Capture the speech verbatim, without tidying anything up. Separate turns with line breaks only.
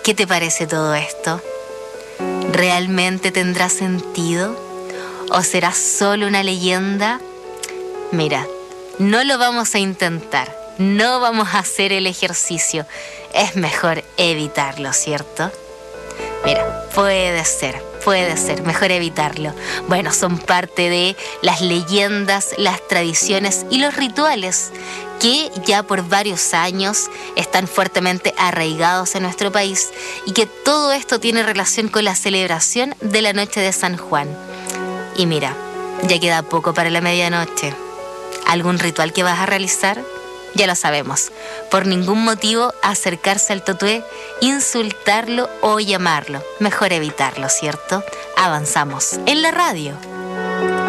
¿Qué te parece todo esto? ¿Realmente tendrá sentido? ¿O será solo una leyenda? Mira, no lo vamos a intentar, no vamos a hacer el ejercicio. Es mejor evitarlo, ¿cierto? Mira, puede ser, puede ser, mejor evitarlo. Bueno, son parte de las leyendas, las tradiciones y los rituales que ya por varios años están fuertemente arraigados en nuestro país y que todo esto tiene relación con la celebración de la noche de San Juan. Y mira, ya queda poco para la medianoche. ¿Algún ritual que vas a realizar? Ya lo sabemos. Por ningún motivo acercarse al totué, insultarlo o llamarlo. Mejor evitarlo, ¿cierto? Avanzamos en la radio.